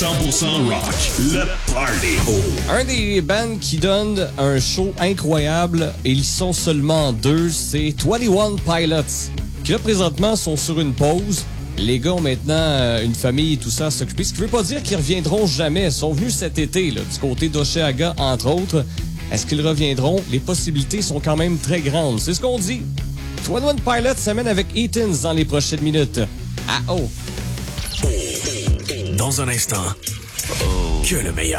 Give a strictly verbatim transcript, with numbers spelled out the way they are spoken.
cent pour cent rock. Le Party Hole. Un des bands qui donne un show incroyable, et ils sont seulement deux, c'est vingt et un Pilots, qui là présentement sont sur une pause. Les gars ont maintenant euh, une famille et tout ça à s'occuper, ce qui veut pas dire qu'ils reviendront jamais. Ils sont venus cet été, là, du côté d'Oshéaga, entre autres. Est-ce qu'ils reviendront? Les possibilités sont quand même très grandes. C'est ce qu'on dit. vingt et un Pilots s'amène avec Eatons dans les prochaines minutes. Ah oh! Dans un instant, que le meilleur.